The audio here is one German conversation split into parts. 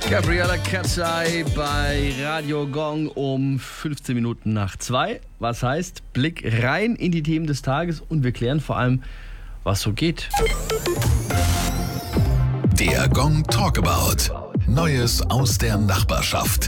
Gabriela Katzai bei Radio Gong um 15 Minuten nach 2. Was heißt, Blick rein in die Themen des Tages und wir klären vor allem, was so geht. Der Gong Talkabout. Neues aus der Nachbarschaft.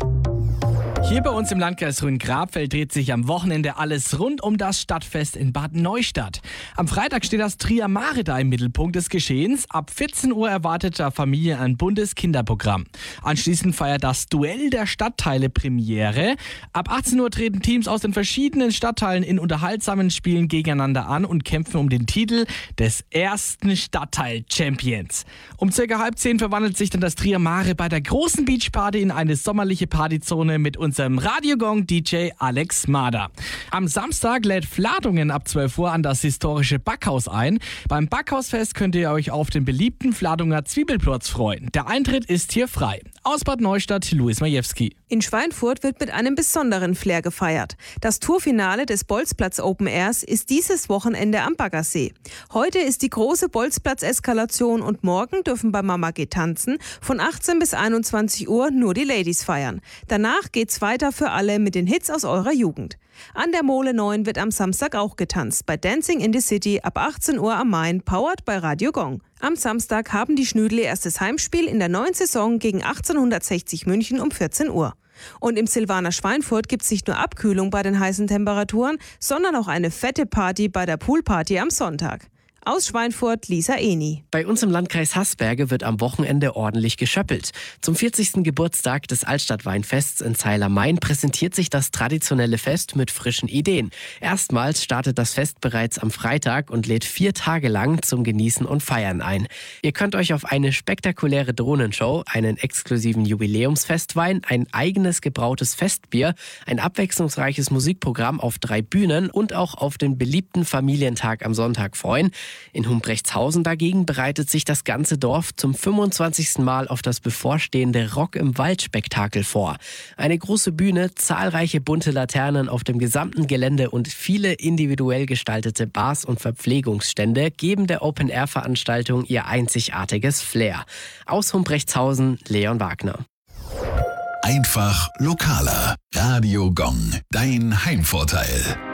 Hier bei uns im Landkreis Rhön-Grabfeld dreht sich am Wochenende alles rund um das Stadtfest in Bad Neustadt. Am Freitag steht das Trier Mareda im Mittelpunkt des Geschehens. Ab 14 Uhr erwartet der Familie ein buntes Kinderprogramm. Anschließend feiert das Duell der Stadtteile Premiere. Ab 18 Uhr treten Teams aus den verschiedenen Stadtteilen in unterhaltsamen Spielen gegeneinander an und kämpfen um den Titel des ersten Stadtteil-Champions. Um ca. 9:30 verwandelt sich dann das Trier Mare bei der großen Beachparty in eine sommerliche Partyzone mit unserem Radiogong-DJ Alex Mader. Am Samstag lädt Fladungen ab 12 Uhr an das historische Backhaus ein. Beim Backhausfest könnt ihr euch auf den beliebten Fladunger Zwiebelplotz freuen. Der Eintritt ist hier frei. Aus Bad Neustadt, Luis Majewski. In Schweinfurt wird mit einem besonderen Flair gefeiert. Das Tourfinale des Bolzplatz Open Airs ist dieses Wochenende am Baggersee. Heute ist die große Bolzplatz-Eskalation und morgen dürfen bei Mama geht tanzen von 18 bis 21 Uhr nur die Ladies feiern. Danach geht's weiter für alle mit den Hits aus eurer Jugend. An der Mole 9 wird am Samstag auch getanzt, bei Dancing in the City ab 18 Uhr am Main, powered bei Radio Gong. Am Samstag haben die Schnüdel ihr erstes Heimspiel in der neuen Saison gegen 1860 München um 14 Uhr. Und im Silvaner Schweinfurt gibt es nicht nur Abkühlung bei den heißen Temperaturen, sondern auch eine fette Party bei der Poolparty am Sonntag. Aus Schweinfurt, Lisa Eni. Bei uns im Landkreis Haßberge wird am Wochenende ordentlich geschöppelt. Zum 40. Geburtstag des Altstadtweinfests in Zeiler-Main präsentiert sich das traditionelle Fest mit frischen Ideen. Erstmals startet das Fest bereits am Freitag und lädt 4 Tage lang zum Genießen und Feiern ein. Ihr könnt euch auf eine spektakuläre Drohnenshow, einen exklusiven Jubiläumsfestwein, ein eigenes gebrautes Festbier, ein abwechslungsreiches Musikprogramm auf 3 Bühnen und auch auf den beliebten Familientag am Sonntag freuen. In Humbrechtshausen dagegen bereitet sich das ganze Dorf zum 25. Mal auf das bevorstehende Rock im Wald-Spektakel vor. Eine große Bühne, zahlreiche bunte Laternen auf dem gesamten Gelände und viele individuell gestaltete Bars und Verpflegungsstände geben der Open-Air-Veranstaltung ihr einzigartiges Flair. Aus Humbrechtshausen, Leon Wagner. Einfach lokaler. Radio Gong. Dein Heimvorteil.